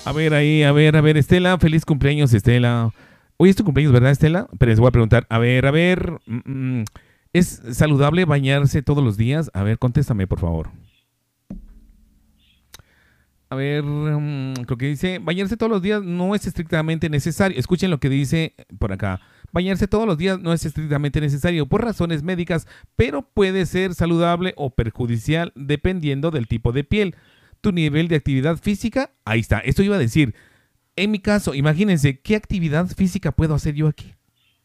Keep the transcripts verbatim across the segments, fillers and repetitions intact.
A ver, ahí, a ver, a ver, Estela, feliz cumpleaños, Estela. Hoy es tu cumpleaños, ¿verdad, Estela? Pero les voy a preguntar, a ver, a ver, mm, mm, ¿es saludable bañarse todos los días? A ver, contéstame, por favor. A ver, mm, creo que dice, bañarse todos los días no es estrictamente necesario. Escuchen lo que dice por acá. Bañarse todos los días no es estrictamente necesario por razones médicas, pero puede ser saludable o perjudicial dependiendo del tipo de piel, tu nivel de actividad física. Ahí está, esto iba a decir. En mi caso, imagínense, ¿qué actividad física puedo hacer yo aquí?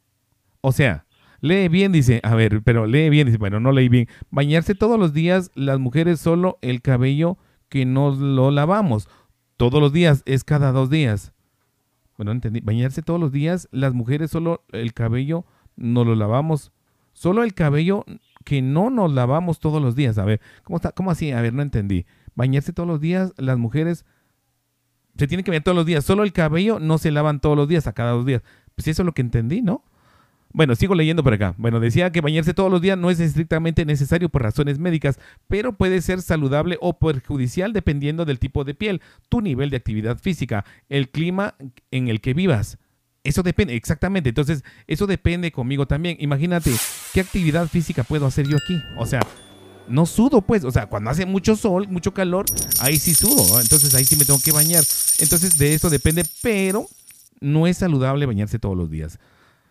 O sea, lee bien, dice, a ver, pero lee bien, dice, bueno, no leí bien. Bañarse todos los días, las mujeres solo el cabello que nos lo lavamos. Todos los días, es cada dos días. Bueno, no entendí. Bañarse todos los días, las mujeres solo el cabello nos lo lavamos. Solo el cabello que no nos lavamos todos los días. A ver, ¿cómo está? ¿Cómo así? A ver, no entendí. Bañarse todos los días, las mujeres se tienen que bañar todos los días. Solo el cabello no se lavan todos los días, a cada dos días. Pues eso es lo que entendí, ¿no? Bueno, sigo leyendo por acá. Bueno, decía que bañarse todos los días no es estrictamente necesario por razones médicas, pero puede ser saludable o perjudicial dependiendo del tipo de piel, tu nivel de actividad física, el clima en el que vivas. Eso depende, exactamente. Entonces, eso depende conmigo también. Imagínate, ¿qué actividad física puedo hacer yo aquí? O sea, no sudo, pues. O sea, cuando hace mucho sol, mucho calor, ahí sí sudo, ¿no? Entonces, ahí sí me tengo que bañar. Entonces, de eso depende, pero no es saludable bañarse todos los días.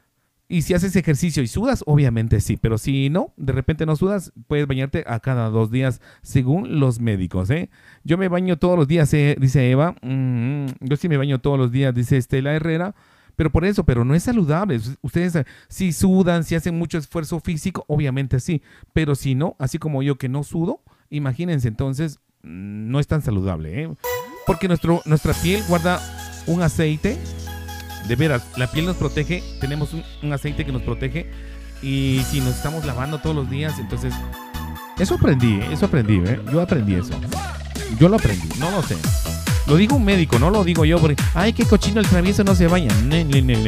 Y si haces ejercicio y sudas, obviamente sí. Pero si no, de repente no sudas, puedes bañarte a cada dos días, según los médicos, ¿eh? Yo me baño todos los días, eh, dice Eva. Mm, yo sí me baño todos los días, dice Estela Herrera. Pero por eso, pero no es saludable. Ustedes si sudan, si hacen mucho esfuerzo físico, obviamente sí. Pero si no, así como yo que no sudo, imagínense, entonces no es tan saludable, ¿eh? Porque nuestro, nuestra piel guarda un aceite. De veras, la piel nos protege, tenemos un, un aceite que nos protege. Y si nos estamos lavando todos los días, entonces... Eso aprendí, eso aprendí, ¿eh? Yo aprendí eso. Yo lo aprendí, no lo sé. Lo dijo un médico, no lo digo yo, porque, ay, qué cochino el travieso no se baña. Ne, ne, ne, ne.